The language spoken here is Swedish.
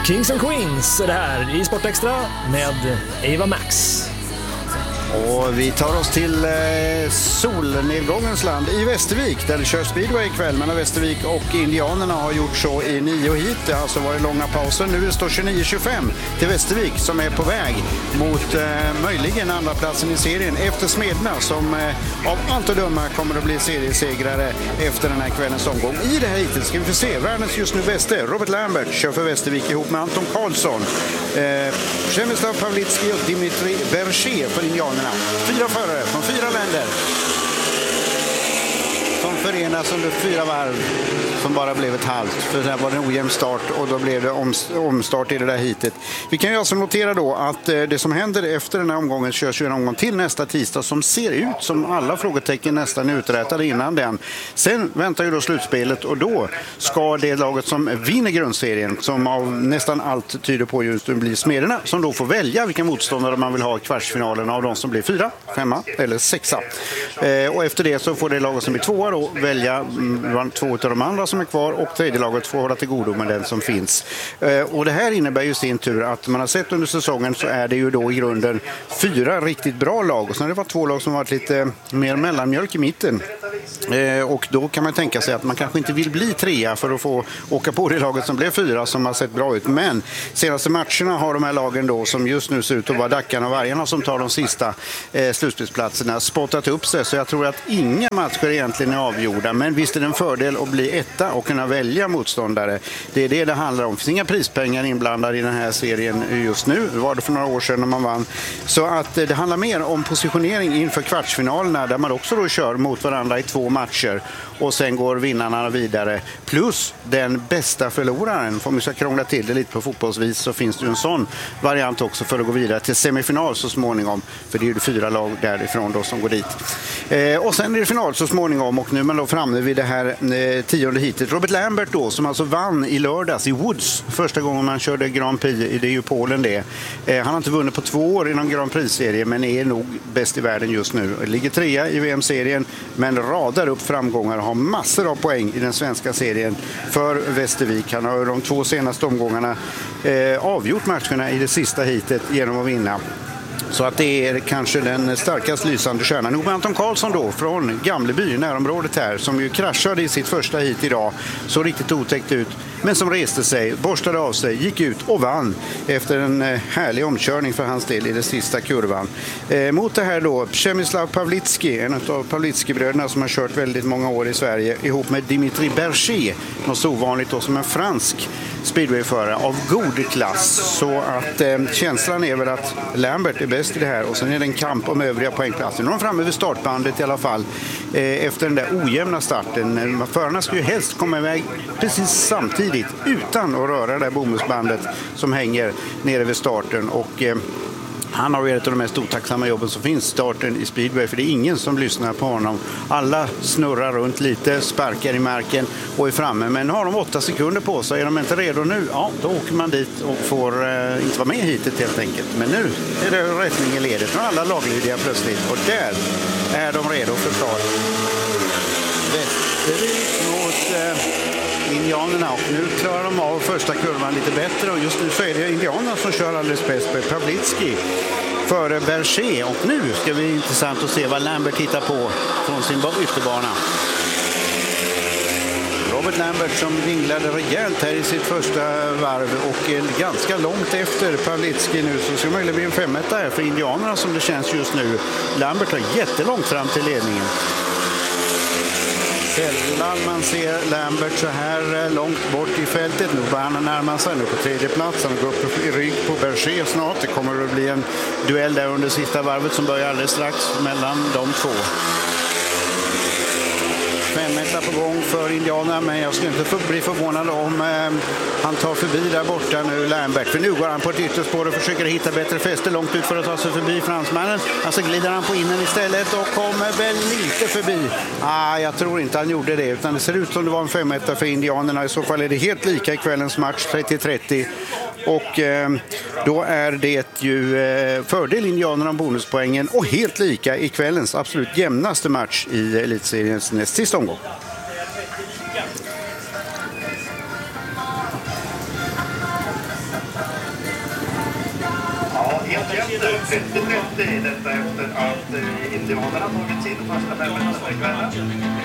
Kings and Queens är det här i Sportextra med Ava Max. Och vi tar oss till solnedgångens land i Västervik där det körs speedway ikväll. Men Västervik och Indianerna har gjort så i 9 hit. Det har alltså varit långa pauser. Nu står 29-25 till Västervik som är på väg mot möjligen andra platsen i serien efter Smedna som av allt att döma kommer att bli seriesegrare efter den här kvällens omgång. I det här hitet ska vi få se världens just nu bäste Robert Lambert kör för Västervik ihop med Anton Karlsson. Przemysław Pawlicki och Dimitri Berger för Indianerna. 4 förare från 4 länder som förenas under 4 varv som bara blev ett halvt. För det var en ojämn start och då blev det omstart i det där hitet. Vi kan ju alltså notera då att det som händer efter den här omgången körs ju en omgång till nästa tisdag som ser ut som alla frågetecken nästan uträtade innan den. Sen väntar ju då slutspelet och då ska det laget som vinner grundserien som av nästan allt tyder på just nu blir Smederna som då får välja vilka motståndare man vill ha i kvartsfinalen av de som blir 4, 5 eller 6. Och efter det så får det laget som blir 2 då välja 2 av de andra som är kvar och tredje laget får hålla till godo med den som finns. Och det här innebär ju sin tur att man har sett under säsongen så är det ju då i grunden 4 riktigt bra lag och sen har det varit 2 lag som har varit lite mer mellanmjölk i mitten. Och då kan man tänka sig att man kanske inte vill bli 3 för att få åka på det laget som blev 4 som har sett bra ut. Men senaste matcherna har de här lagen då som just nu ser ut att vara Dackarna och Vargarna som tar de sista slutspelsplatserna spottat upp sig. Så jag tror att inga matcher egentligen är avgjorda. Men visst är det en fördel att bli 1 och kunna välja motståndare. Det är det det handlar om. Det finns inga prispengar inblandade i den här serien just nu. Det var det för några år sedan när man vann. Så att det handlar mer om positionering inför kvartsfinalerna där man också då kör mot varandra i 2 matcher och sen går vinnarna vidare. Plus den bästa förloraren. Om vi ska krångla till det lite på fotbollsvis så finns det ju en sån variant också för att gå vidare till semifinal så småningom. För det är ju 4 lag därifrån då som går dit. Och sen är det final så småningom och nu är man då framme vid det här 10:e hitet. Robert Lambert då som alltså vann i lördags i Woods första gången man körde Grand Prix, det är ju Polen det. Han har inte vunnit på 2 år i någon Grand Prix-serie men är nog bäst i världen just nu. Ligger 3 i VM-serien men radar upp framgångar och har massor av poäng i den svenska serien för Västervik. Han har de 2 senaste omgångarna avgjort matcherna i det sista hitet genom att vinna. Så att det är kanske den starkast lysande stjärnan. Nog med Anton Karlsson då från Gamleby, närområdet här, som ju kraschade i sitt första hit idag. Så riktigt otäckt ut. Men som reste sig, borstade av sig, gick ut och vann efter en härlig omkörning för hans del i den sista kurvan. Mot det här då, Przemysław Pawlicki, en av Pawlicki-bröderna som har kört väldigt många år i Sverige, ihop med Dimitri Berger, något så ovanligt då som en fransk speedwayförare av god klass. Så att känslan är väl att Lambert är bäst i det här och sen är det en kamp om övriga poängplatser. Nu är de framme vid startbandet i alla fall efter den där ojämna starten. Förarna ska ju helst komma iväg precis samtidigt utan att röra det där bomullsbandet som hänger nere vid starten och han har ju ett av de mest otacksamma jobben som finns, starten i speedway, för det är ingen som lyssnar på honom. Alla snurrar runt lite, sparkar i marken och är framme. Men har de 8 sekunder på sig, är de inte redo nu, ja, då åker man dit och får inte vara med hitet helt enkelt. Men nu är det rättning i ledet från alla laglydiga plötsligt och där är de redo för start. Västervik mot Indianerna och nu klarar de av första kurvan lite bättre och just nu så är det Indianerna som kör alldeles bäst med Pawlicki före Berger och nu ska vi intressant att se vad Lambert hittar på från sin ytterbana. Robert Lambert som vinglade rejält här i sitt första varv och ganska långt efter Pawlicki nu så ska möjligen bli en 5 här för Indianerna som det känns just nu. Lambert har jättelångt fram till ledningen. Sällan man ser Lambert så här långt bort i fältet. Nu börjar han närma sig nu på 3:e plats. Han går upp i rygg på Berger snart. Det kommer att bli en duell där under sista varvet som börjar alldeles strax mellan de 2. 5 på gång för Indianerna, men jag skulle inte bli förvånad om han tar förbi där borta nu Lambert. För nu går han på ett ytterspår och försöker hitta bättre fäste långt ut för att ta sig förbi fransmannen. Alltså glider han på innen istället och kommer väl lite förbi. Jag tror inte han gjorde det, utan det ser ut som det var en 5 för Indianerna. I så fall är det helt lika i kvällens match, 30-30. Och då är det ju fördel Indianerna om bonuspoängen och helt lika i kvällens absolut jämnaste match i elitseriens näst sista omgång. starter 30-30 detta efter att indianerna tagit sin första 500 för kvällen.